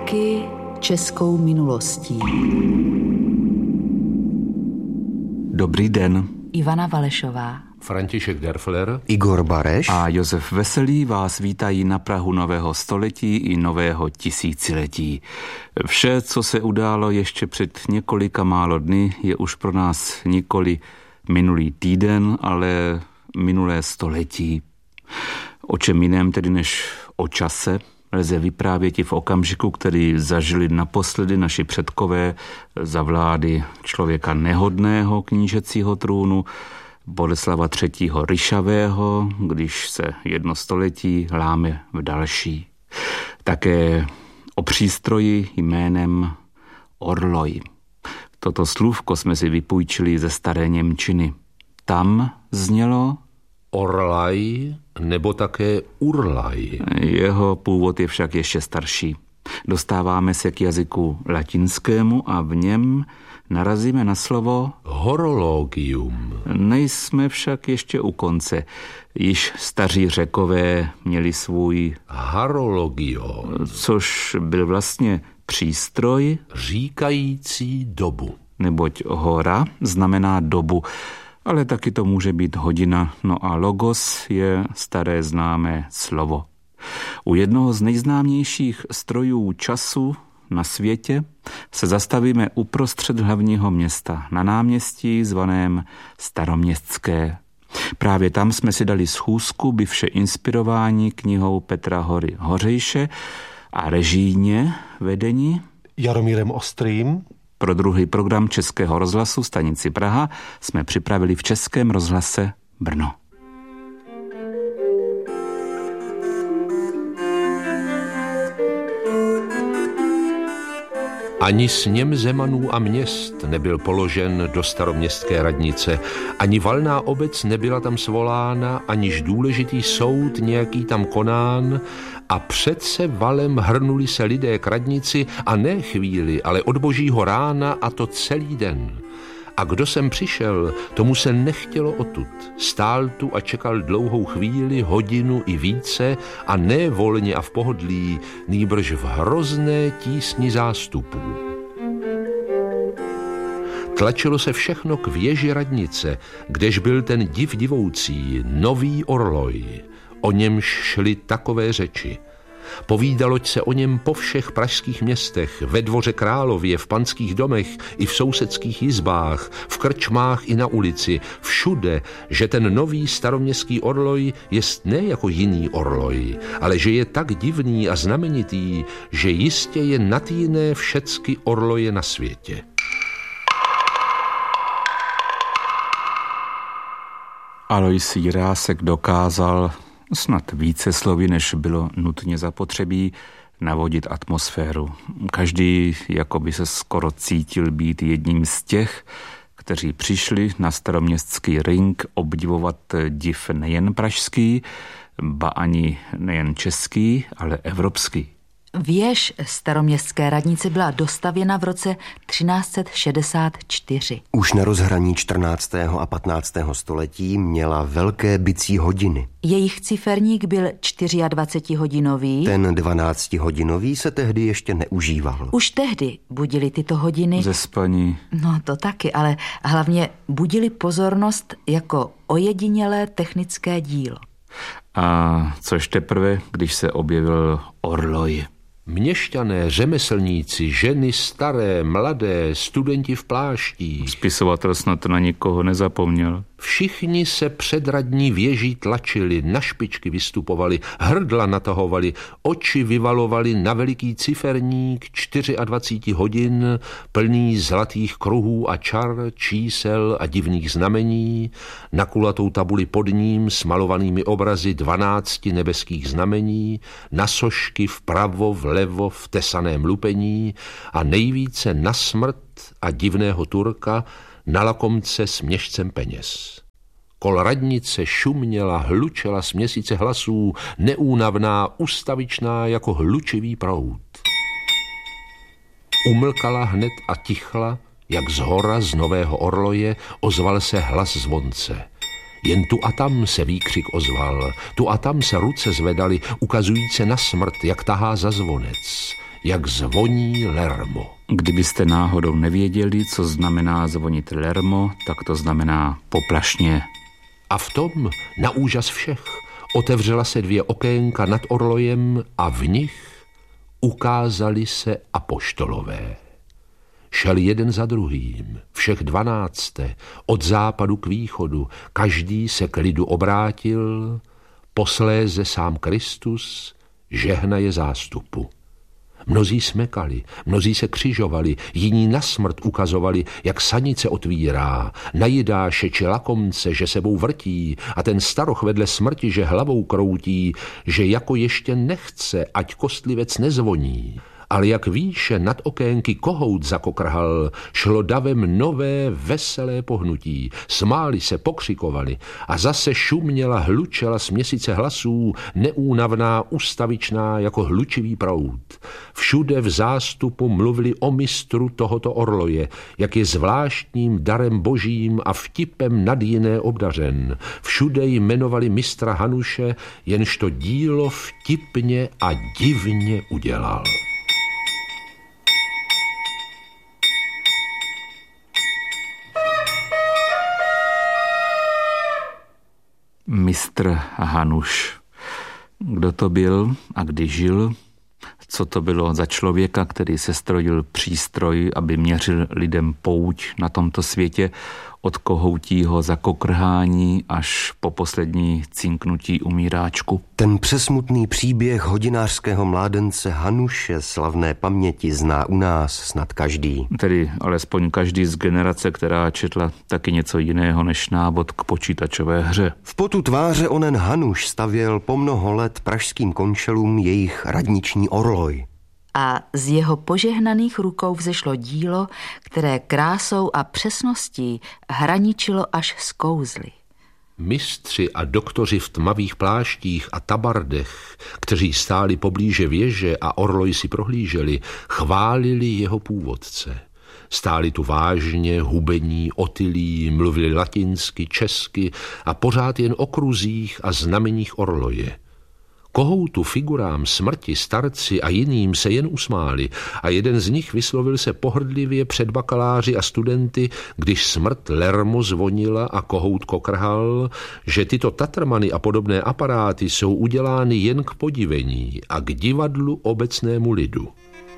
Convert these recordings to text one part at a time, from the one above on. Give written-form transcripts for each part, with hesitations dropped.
Vlaky českou minulostí. Dobrý den. Ivana Valešová, František Derfler, Igor Bareš a Josef Veselý vás vítají na prahu nového století i nového tisíciletí. Vše, co se událo ještě před několika málo dny, je už pro nás nikoli minulý týden, ale minulé století. O čem jiném tedy než o čase lze vyprávět i v okamžiku, který zažili naposledy naši předkové za vlády člověka nehodného knížecího trůnu, Boleslava III. Ryšavého, když se jedno století láme v další. Také o přístroji jménem orloj. Toto slůvko jsme si vypůjčili ze staré němčiny. Tam znělo orlaj nebo také urlaj. Jeho původ je však ještě starší. Dostáváme se k jazyku latinskému a v něm narazíme na slovo horologium. Nejsme však ještě u konce. Již staří Řekové měli svůj harologio, což byl vlastně přístroj říkající dobu. Neboť hora znamená dobu, ale taky to může být hodina, no a logos je staré známé slovo. U jednoho z nejznámějších strojů času na světě se zastavíme uprostřed hlavního města, na náměstí zvaném Staroměstské. Právě tam jsme si dali schůzku, byvše inspirováni knihou Petra Hory Hořejše a režijně vedení Jaromírem Ostrým. Pro druhý program Českého rozhlasu stanici Praha jsme připravili v Českém rozhlase Brno. Ani sněm zemanů a měst nebyl položen do staroměstské radnice, ani valná obec nebyla tam svolána, aniž důležitý soud nějaký tam konán, a přece valem hrnuli se lidé k radnici a ne chvíli, ale od božího rána, a to celý den. A kdo sem přišel, tomu se nechtělo odtud. Stál tu a čekal dlouhou chvíli, hodinu i více, a ne volně a v pohodlí, nýbrž v hrozné tísni zástupů. Tlačilo se všechno k věži radnice, kdež byl ten div divoucí, nový orloj. O němž šly takové řeči. Povídaloť se o něm po všech pražských městech, ve dvoře králově, v panských domech i v sousedských jizbách, v krčmách i na ulici, všude, že ten nový staroměstský orloj jest ne jako jiný orloj, ale že je tak divný a znamenitý, že jistě je nad jiné všecky orloje na světě. Alois Jirásek dokázal snad více slovy, než bylo nutně zapotřebí, navodit atmosféru. Každý jako by se skoro cítil být jedním z těch, kteří přišli na staroměstský ring obdivovat div nejen pražský, ba ani nejen český, ale evropský. Věž staroměstské radnice byla dostavěna v roce 1364. Už na rozhraní 14. a 15. století měla velké bicí hodiny. Jejich ciferník byl 24hodinový. Ten 12hodinový se tehdy ještě neužíval. Už tehdy budili tyto hodiny ze spaní. No to taky, ale hlavně budili pozornost jako ojedinělé technické dílo. A což teprve, když se objevil orloj. Měšťané, řemeslníci, ženy staré, mladé, studenti v pláštích. Spisovatel snad na nikoho nezapomněl. Všichni se před radní věží tlačili, na špičky vystupovali, hrdla natahovali, oči vyvalovali na veliký ciferník 24 hodin, plný zlatých kruhů a čar, čísel a divných znamení, na kulatou tabuli pod ním s malovanými obrazy 12 nebeských znamení, na sošky vpravo, vlevo v tesaném lupení a nejvíce na smrt a divného Turka, na lakomce s měšcem peněz. Kol radnice šuměla, hlučela směsice hlasů, neúnavná, ustavičná jako hlučivý proud. Umlkala hned a tichla, jak zhora z nového orloje ozval se hlas zvonce. Jen tu a tam se výkřik ozval, tu a tam se ruce zvedaly, ukazujíce na smrt, jak tahá za zvonec. jak zvoní lermo. Kdybyste náhodou nevěděli, co znamená zvonit lermo, tak to znamená poplašně. A v tom, na úžas všech, otevřela se 2 okénka nad orlojem a v nich ukázali se apoštolové. Šel jeden za druhým, všech 12, od západu k východu, každý se k lidu obrátil, posléze sám Kristus žehnaje zástupu. Mnozí smekali, mnozí se křižovali, jiní na smrt ukazovali, jak sanice otvírá, na Jidáše či lakomce, že sebou vrtí, a ten staroch vedle smrti, že hlavou kroutí, že jako ještě nechce, ať kostlivec nezvoní. Ale jak výše nad okénky kohout zakokrhal, šlo davem nové veselé pohnutí. Smáli se, pokřikovali a zase šuměla, hlučela směsice hlasů, neúnavná, ustavičná jako hlučivý proud. Všude v zástupu mluvili o mistru tohoto orloje, jak je zvláštním darem božím a vtipem nad jiné obdařen. Všude jmenovali mistra Hanuše, jenž to dílo vtipně a divně udělal. Mistr Hanuš. Kdo to byl a kdy žil? Co to bylo za člověka, který sestrojil přístroj, aby měřil lidem pouť na tomto světě, od kohoutího zakokrhání až po poslední cinknutí umíráčku? Ten přesmutný příběh hodinářského mládence Hanuše slavné paměti zná u nás snad každý. Tedy alespoň každý z generace, která četla taky něco jiného než návod k počítačové hře. V potu tváře onen Hanuš stavěl po mnoho let pražským končelům jejich radniční orloj. A z jeho požehnaných rukou vzešlo dílo, které krásou a přesností hraničilo až s kouzly. Mistři a doktoři v tmavých pláštích a tabardech, kteří stáli poblíže věže a orloj si prohlíželi, chválili jeho původce. Stáli tu vážně, hubení, otylí, mluvili latinsky, česky a pořád jen o kruzích a znameních orloje. Kohoutu, figurám, smrti, starci a jiným se jen usmáli a jeden z nich vyslovil se pohrdlivě před bakaláři a studenty, když smrt lermo zvonila a kohout kokrhal, že tyto tatrmany a podobné aparáty jsou udělány jen k podivení a k divadlu obecnému lidu.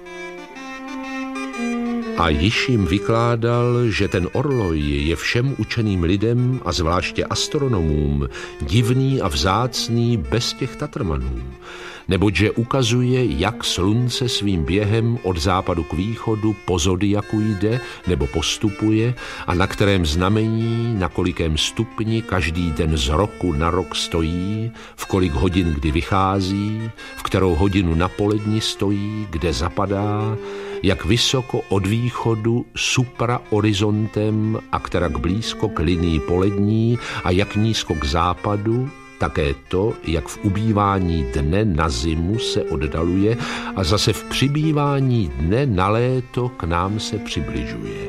A již jim vykládal, že ten orloj je všem učeným lidem a zvláště astronomům divný a vzácný bez těch tatrmanů, neboť ukazuje, jak slunce svým během od západu k východu po zodiaku jde nebo postupuje a na kterém znamení, na kolikém stupni každý den z roku na rok stojí, v kolik hodin kdy vychází, v kterou hodinu na poledni stojí, kde zapadá, jak vysoko od východu suprahorizontem a kterak blízko k linii polední a jak nízko k západu, také to, jak v ubývání dne na zimu se oddaluje a zase v přibývání dne na léto k nám se přibližuje.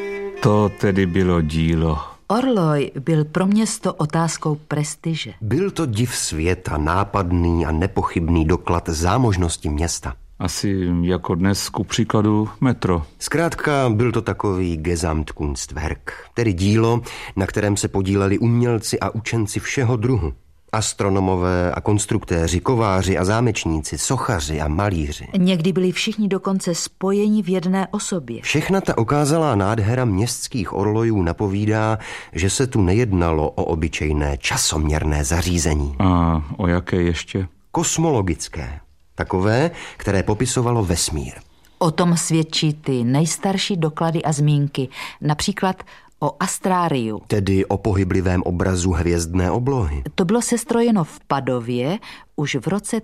To tedy bylo dílo. Orloj byl pro město otázkou prestiže. Byl to div světa, nápadný a nepochybný doklad zámožnosti města. Asi jako dnes ku příkladu metro. Zkrátka byl to takový Gesamtkunstwerk, tedy dílo, na kterém se podíleli umělci a učenci všeho druhu. Astronomové a konstruktéři, kováři a zámečníci, sochaři a malíři. Někdy byli všichni dokonce spojeni v jedné osobě. Všechna ta okázalá nádhera městských orlojů napovídá, že se tu nejednalo o obyčejné časoměrné zařízení. A o jaké ještě? Kosmologické. Takové, které popisovalo vesmír. O tom svědčí ty nejstarší doklady a zmínky, například o astráriu. Tedy o pohyblivém obrazu hvězdné oblohy. To bylo sestrojeno v Padově už v roce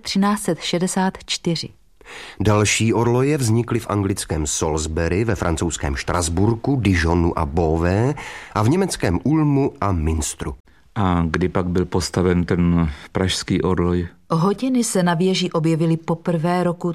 1364. Další orloje vznikly v anglickém Salisbury, ve francouzském Štrasburku, Dijonu a Beauvais a v německém Ulmu a Münsteru. A kdy pak byl postaven ten pražský orloj? Hodiny se na věži objevily poprvé roku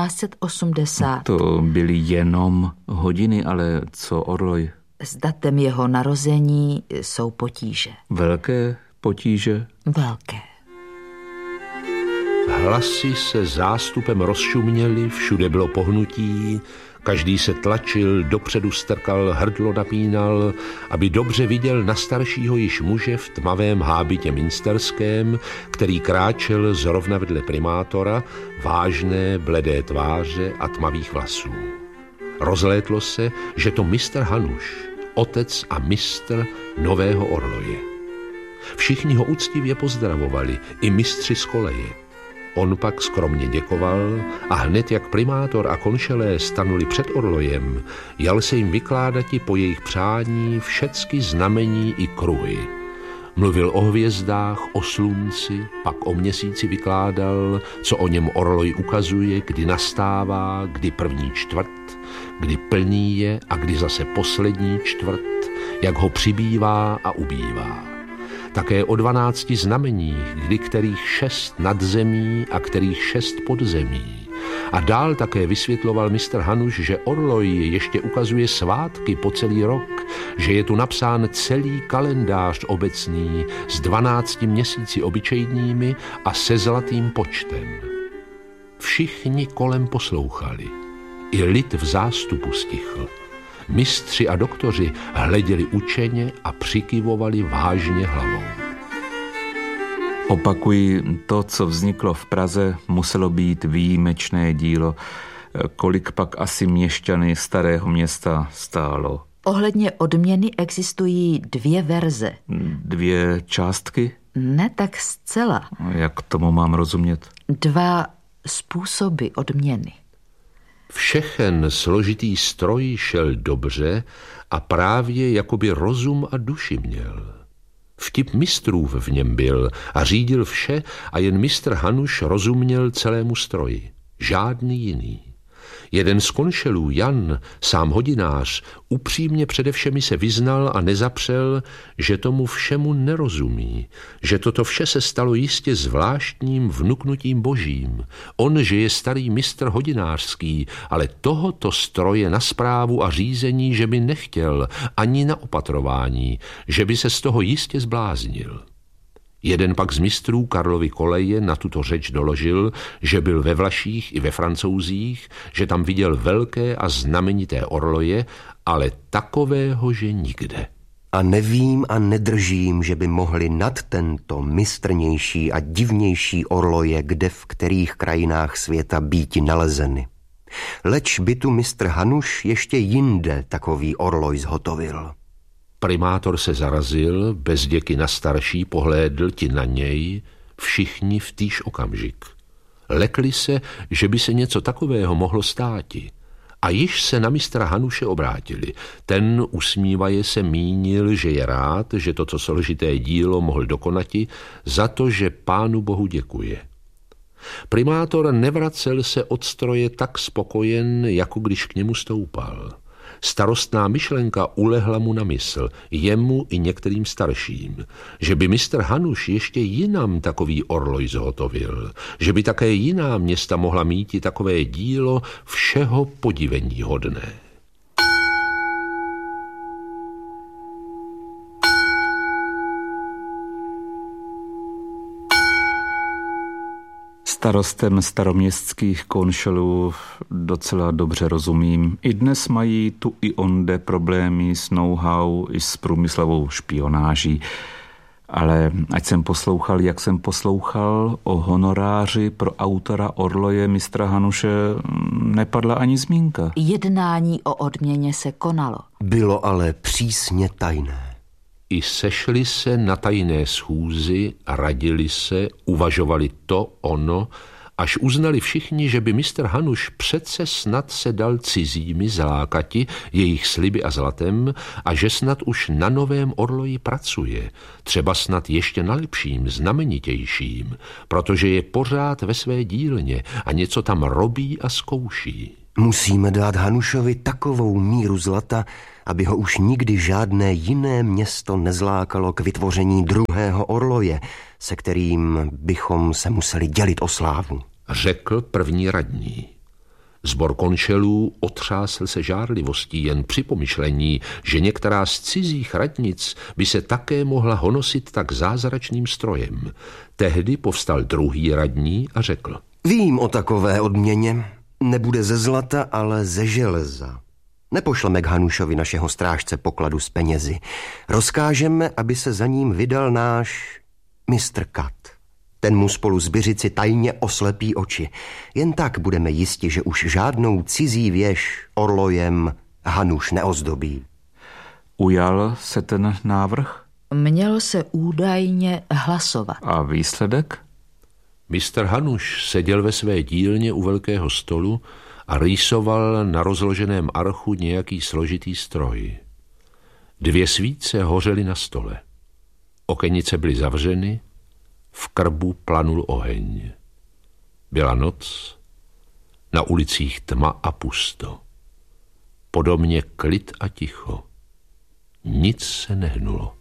1380. To byly jenom hodiny, ale co orloj? S datem jeho narození jsou potíže. Velké potíže? Velké. Hlasy se zástupem rozšuměly, všude bylo pohnutí, každý se tlačil, dopředu strkal, hrdlo napínal, aby dobře viděl na staršího již muže v tmavém hábitě minsterském, který kráčel zrovna vedle primátora, vážné, bledé tváře a tmavých vlasů. Rozlétlo se, že to mistr Hanuš, otec a mistr Nového Orloje. Všichni ho úctivě pozdravovali, i mistři z koleje. On pak skromně děkoval a hned jak primátor a konšelé stanuli před Orlojem, jal se jim vykládati po jejich přání všecky znamení i kruhy. Mluvil o hvězdách, o slunci, pak o měsíci vykládal, co o něm Orloj ukazuje, kdy nastává, kdy první čtvrt, kdy plný je a kdy zase poslední čtvrt, jak ho přibývá a ubývá. Také o 12 znameních, kdy kterých 6 nad zemí a kterých 6 pod zemí. A dál také vysvětloval mistr Hanuš, že Orloj ještě ukazuje svátky po celý rok, že je tu napsán celý kalendář obecný s 12 měsíci obyčejnými a se zlatým počtem. Všichni kolem poslouchali. I lid v zástupu stichl. Mistři a doktoři hleděli učeně a přikyvovali vážně hlavou. Opakuji, to, co vzniklo v Praze, muselo být výjimečné dílo. Kolik pak asi měšťany Starého Města stálo? Ohledně odměny existují 2 verze. 2 částky? Ne tak zcela. Jak tomu mám rozumět? 2 způsoby odměny. Všechen složitý stroj šel dobře a právě jakoby rozum a duši měl. Vtip mistrův v něm byl a řídil vše a jen mistr Hanuš rozuměl celému stroji. Žádný jiný. Jeden z konšelů, Jan, sám hodinář, upřímně přede všemi se vyznal a nezapřel, že tomu všemu nerozumí, že toto vše se stalo jistě zvláštním vnuknutím božím. On, že je starý mistr hodinářský, ale tohoto stroje na správu a řízení, že by nechtěl, ani na opatrování, že by se z toho jistě zbláznil. Jeden pak z mistrů Karlovy koleje na tuto řeč doložil, že byl ve Vlaších i ve Francouzích, že tam viděl velké a znamenité orloje, ale takového, že nikde. A nevím a nedržím, že by mohli nad tento mistrnější a divnější orloje kde v kterých krajinách světa býti nalezeny. Leč by tu mistr Hanuš ještě jinde takový orloj zhotovil. Primátor se zarazil, bez děky na starší pohlédl ti na něj, všichni v týž okamžik. Lekli se, že by se něco takového mohlo státi. A již se na mistra Hanuše obrátili. Ten usmívaje se mínil, že je rád, že toto složité dílo mohl dokonati, za to, že Pánu Bohu děkuje. Primátor nevracel se od stroje tak spokojen, jako když k němu stoupal. Starostná myšlenka ulehla mu na mysl, jemu i některým starším, že by mistr Hanuš ještě jinam takový orloj zhotovil, že by také jiná města mohla mít i takové dílo všeho podiveníhodné. Starostem staroměstských konšelů docela dobře rozumím. I dnes mají tu i onde problémy s know-how i s průmyslovou špionáží. Ale ať jsem poslouchal, jak jsem poslouchal, o honoráři pro autora orloje mistra Hanuše nepadla ani zmínka. Jednání o odměně se konalo. Bylo ale přísně tajné. I sešli se na tajné schůzi, radili se, uvažovali to, ono, až uznali všichni, že by mistr Hanuš přece snad se dal cizími zlákati jejich sliby a zlatem a že snad už na novém orloji pracuje, třeba snad ještě na lepším, znamenitějším, protože je pořád ve své dílně a něco tam robí a zkouší. Musíme dát Hanušovi takovou míru zlata, aby ho už nikdy žádné jiné město nezlákalo k vytvoření druhého orloje, se kterým bychom se museli dělit o slávu. Řekl první radní. Zbor konšelů otřásl se žárlivostí jen při pomyšlení, že některá z cizích radnic by se také mohla honosit tak zázračným strojem. Tehdy povstal druhý radní a řekl: Vím o takové odměně. Nebude ze zlata, ale ze železa. Nepošleme k Hanušovi našeho strážce pokladu s penězi. Rozkážeme, aby se za ním vydal náš mistr Kat. Ten mu spolu s Byřici tajně oslepí oči. Jen tak budeme jisti, že už žádnou cizí věž orlojem Hanuš neozdobí. Ujal se ten návrh? Mělo se údajně hlasovat. A výsledek? Mistr Hanuš seděl ve své dílně u velkého stolu a rýsoval na rozloženém archu nějaký složitý stroj. 2 svíce hořely na stole. Okenice byly zavřeny, v krbu planul oheň. Byla noc, na ulicích tma a pusto. Po domě klid a ticho. Nic se nehnulo.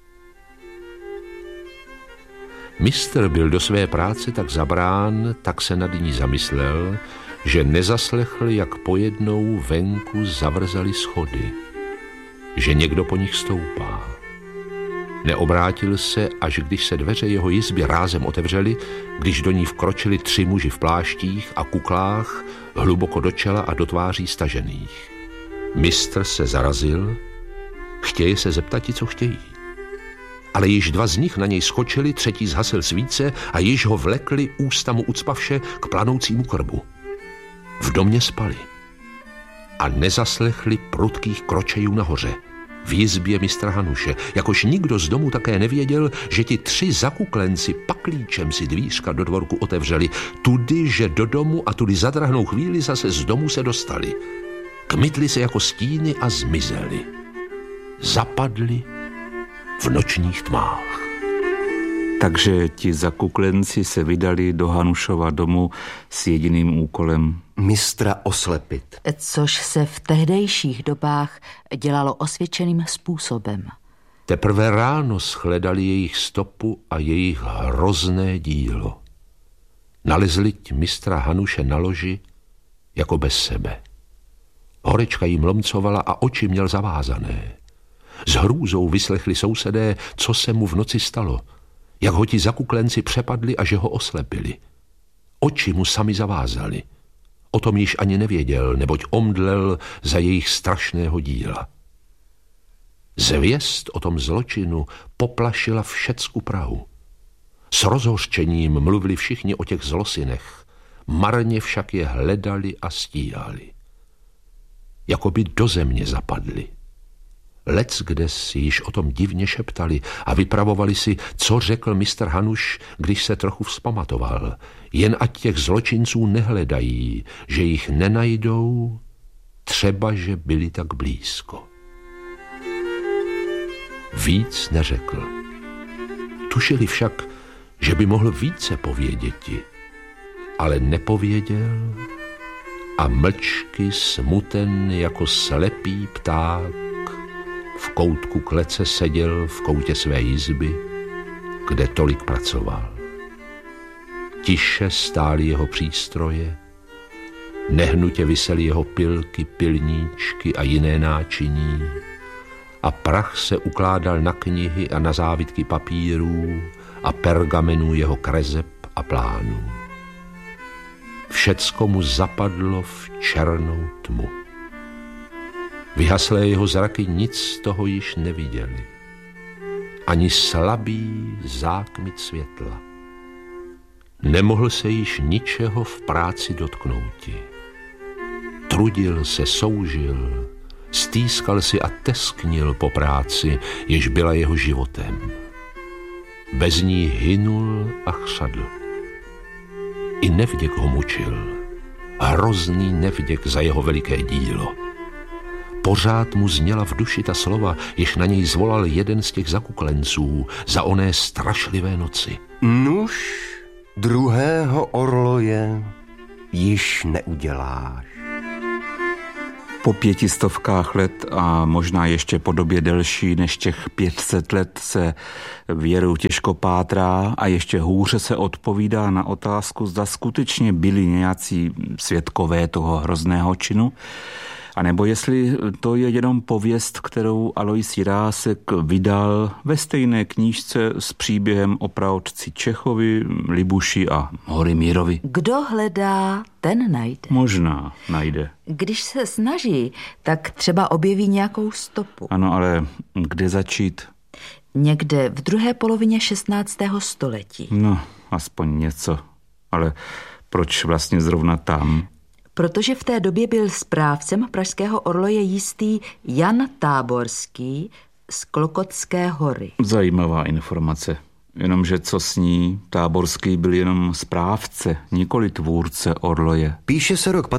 Mistr byl do své práce tak zabrán, tak se nad ní zamyslel, že nezaslechl, jak pojednou venku zavrzaly schody, že někdo po nich stoupá. Neobrátil se, až když se dveře jeho jizby rázem otevřely, když do ní vkročili 3 muži v pláštích a kuklách, hluboko do čela a do tváří stažených. Mistr se zarazil, chtěje se zeptati, co chtějí. Ale již 2 z nich na něj skočili, 3. zhasil svíce a již ho vlekli ústa mu ucpavše k planoucímu krbu. V domě spali a nezaslechli prudkých kročejů nahoře, v jizbě mistra Hanuše, jakož nikdo z domu také nevěděl, že ti 3 zakuklenci paklíčem si dvířka do dvorku otevřeli, tudy, že do domu a tudy za drahnou chvíli zase z domu se dostali. Kmitli se jako stíny a zmizeli. Zapadli v nočních tmách. Takže ti zakuklenci se vydali do Hanušova domu s jediným úkolem mistra oslepit. Což se v tehdejších dobách dělalo osvědčeným způsobem. Teprve ráno shledali jejich stopu a jejich hrozné dílo. Nalezli mistra Hanuše na loži jako bez sebe. Horečka jim lomcovala a oči měl zavázané. S hrůzou vyslechli sousedé, co se mu v noci stalo, jak ho ti zakuklenci přepadli a že ho oslepili. Oči mu sami zavázali. O tom již ani nevěděl, neboť omdlel za jejich strašného díla. Zvěst o tom zločinu poplašila všecku Prahu. S rozhořčením mluvili všichni o těch zlosinech, marně však je hledali a stíhali. Jakoby do země zapadli. Leckde si již o tom divně šeptali a vypravovali si, co řekl mistr Hanuš, když se trochu vzpamatoval. Jen ať těch zločinců nehledají, že jich nenajdou, třeba, že byli tak blízko. Víc neřekl. Tušili však, že by mohl více pověděti, ale nepověděl a mlčky smuten jako slepý pták v koutku klece seděl v koutě své jizby, kde tolik pracoval. Tiše stály jeho přístroje, nehnutě visely jeho pilky, pilníčky a jiné náčiní a prach se ukládal na knihy a na závitky papírů a pergamenů jeho kreseb a plánů. Všecko mu zapadlo v černou tmu. Vyhaslé jeho zraky nic z toho již neviděli. Ani slabý zákmit světla. Nemohl se již ničeho v práci dotknouti. Trudil se, soužil, stýskal si a tesknil po práci, jež byla jeho životem. Bez ní hynul a chřadl. I nevděk ho mučil. Hrozný nevděk za jeho veliké dílo. Pořád mu zněla v duši ta slova, jež na něj zvolal jeden z těch zakuklenců za oné strašlivé noci. Nuž, druhého orloje již neuděláš. Po 500 let a možná ještě po době delší než těch 500 let se věru těžko pátrá a ještě hůře se odpovídá na otázku, zda skutečně byli nějací svědkové toho hrozného činu, anebo jestli to je jenom pověst, kterou Alois Jirásek vydal ve stejné knížce s příběhem o praotci Čechovi, Libuši a Horymírovi. Kdo hledá, ten najde. Možná najde. Když se snaží, tak třeba objeví nějakou stopu. Ano, ale kde začít? Někde v druhé polovině 16. století. No, aspoň něco. Ale proč vlastně zrovna tam? Protože v té době byl správcem pražského orloje jistý Jan Táborský z Klokotské hory. Zajímavá informace. Jenomže co s ní, Táborský byl jenom správce, nikoli tvůrce orloje. Píše se rok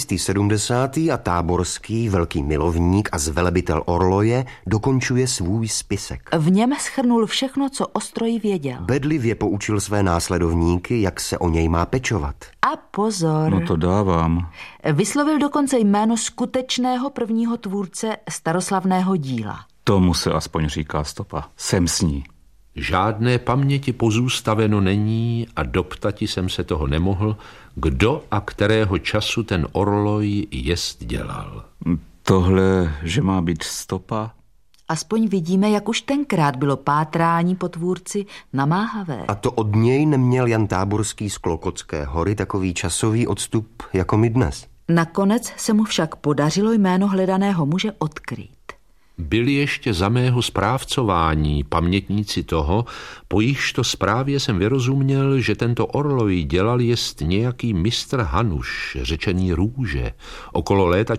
1570. a Táborský, velký milovník a zvelebitel orloje, dokončuje svůj spisek. V něm shrnul všechno, co o stroji věděl. Bedlivě poučil své následovníky, jak se o něj má pečovat. A pozor. No to dávám. Vyslovil dokonce jméno skutečného prvního tvůrce staroslavného díla. Tomu se aspoň říká stopa. Jsem s ní. Žádné paměti pozůstaveno není a doptati jsem se toho nemohl, kdo a kterého času ten orloj jest dělal. Tohle, že má být stopa? Aspoň vidíme, jak už tenkrát bylo pátrání po tvůrci namáhavé. A to od něj neměl Jan Táborský z Klokotské hory takový časový odstup jako my dnes. Nakonec se mu však podařilo jméno hledaného muže odkrýt. Byli ještě za mého správcování pamětníci toho, po jichž to zprávě jsem vyrozuměl, že tento orloj dělal jest nějaký mistr Hanuš, řečený Růže, okolo léta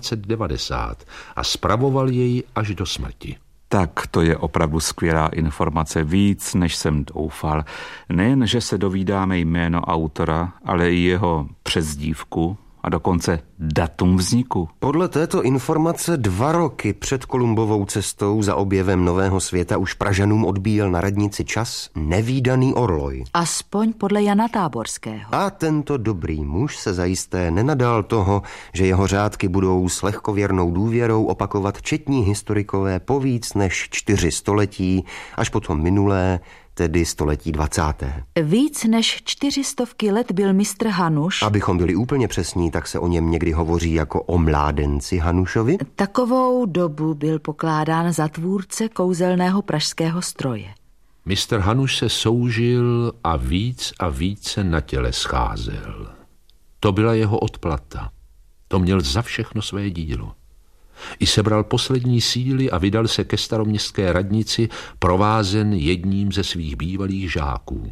1490 a spravoval jej až do smrti. Tak to je opravdu skvělá informace, víc, než jsem doufal. Nejen, že se dovídáme jméno autora, ale i jeho přezdívku a dokonce datum vzniku. Podle této informace 2 roky před Kolumbovou cestou za objevem nového světa už Pražanům odbíjel na radnici čas nevídaný orloj. Aspoň podle Jana Táborského. A tento dobrý muž se zajisté nenadal toho, že jeho řádky budou s lehkověrnou důvěrou opakovat četní historikové po víc než 4 století, až potom minulé, tedy století 20. Víc než 400 let byl mistr Hanuš. Abychom byli úplně přesní, tak se o něm někdy hovoří jako o mládenci Hanušovi. Takovou dobu byl pokládán za tvůrce kouzelného pražského stroje. Mistr Hanuš se soužil a více na těle scházel. To byla jeho odplata. To měl za všechno své dílo. I sebral poslední síly a vydal se ke staroměstské radnici, provázen jedním ze svých bývalých žáků.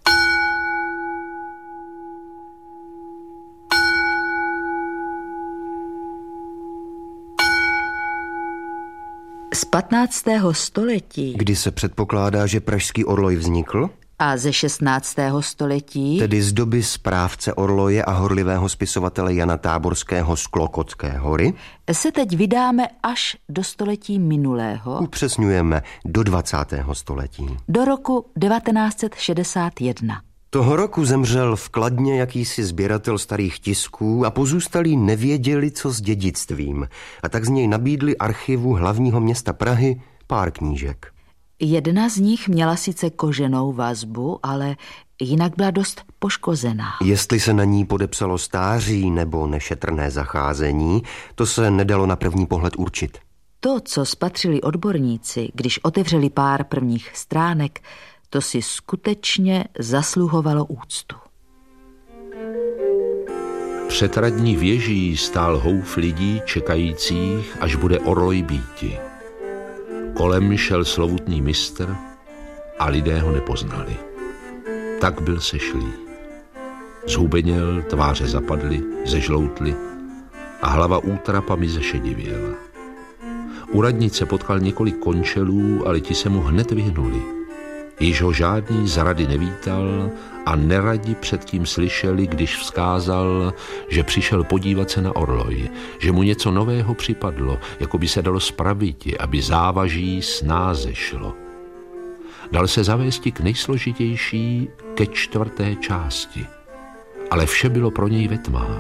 Z 15. století, kdy se předpokládá, že pražský orloj vznikl, a ze 16. století, tedy z doby správce orloje a horlivého spisovatele Jana Táborského z Klokotské hory, se teď vydáme až do století minulého, upřesňujeme do 20. století. Do roku 1961. Toho roku zemřel v Kladně jakýsi sběratel starých tisků a pozůstalí nevěděli, co s dědictvím, a tak z něj nabídli archivu hlavního města Prahy pár knížek. Jedna z nich měla sice koženou vazbu, ale jinak byla dost poškozená. Jestli se na ní podepsalo stáří nebo nešetrné zacházení, to se nedalo na první pohled určit. To, co spatřili odborníci, když otevřeli pár prvních stránek, to si skutečně zasluhovalo úctu. Před radní věží stál houf lidí čekajících, až bude orloj býti. Kolem šel slovutný mistr a lidé ho nepoznali. Tak byl sešlý. Zhubeněl, tváře zapadly, zežloutly a hlava útrapami zešedivěla. U radnice potkal několik končelů, ale ti se mu hned vyhnuli. Již ho žádný z rady nevítal a neradi předtím slyšeli, když vzkázal, že přišel podívat se na orloj, že mu něco nového připadlo, jako by se dalo spraviti, aby závaží snáze šlo. Dal se zavésti k nejsložitější, ke 4. části, ale vše bylo pro něj ve tmách.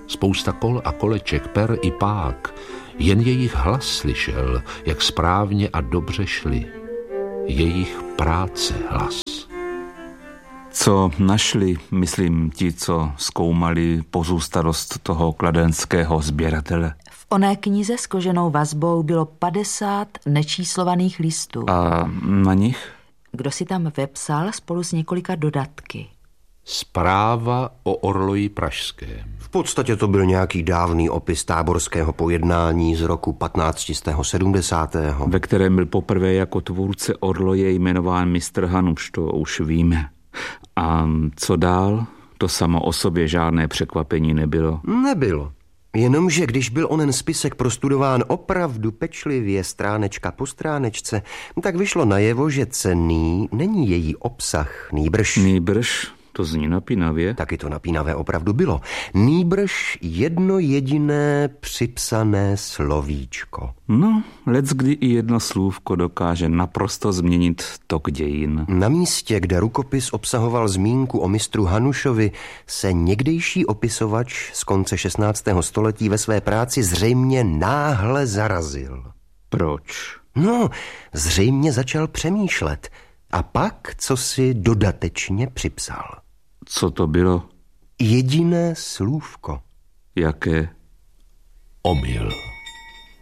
Spousta kol a koleček, per i pák, jen jejich hlas slyšel, jak správně a dobře šli. Jejich práce hlas. Co našli, myslím, ti, co zkoumali pozůstalost toho kladenského sběratele? V oné knize s koženou vazbou bylo 50 nečíslovaných listů. A na nich? Kdo si tam vepsal spolu s několika dodatky. Zpráva o orloji pražském. V podstatě to byl nějaký dávný opis táborského pojednání z roku 1570. Ve kterém byl poprvé jako tvůrce orloje jmenován mistr Hanuš, to už víme. A co dál? To samo o sobě žádné překvapení nebylo. Nebylo. Jenomže když byl onen spisek prostudován opravdu pečlivě stránečka po stránečce, tak vyšlo najevo, že cenný není její obsah, nýbrž, to zní napínavě. Taky to napínavé opravdu bylo. Nýbrž jedno jediné připsané slovíčko. No, leckdy i jedno slůvko dokáže naprosto změnit tok dějin. Na místě, kde rukopis obsahoval zmínku o mistru Hanušovi, se někdejší opisovač z konce 16. století ve své práci zřejmě náhle zarazil. Proč? No, zřejmě začal přemýšlet. A pak, co si dodatečně připsal. Co to bylo? Jediné slůvko. Jaké? Omyl.